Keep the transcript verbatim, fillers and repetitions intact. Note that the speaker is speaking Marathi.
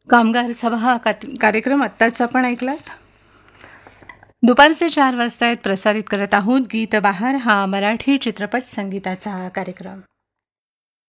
कामगार सभा हा का- कार्यक्रम आत्ताच आपण ऐकलात. दुपारचे चार वाजता प्रसारित करत आहोत गीत बहार हा मराठी चित्रपट संगीताचा कार्यक्रम.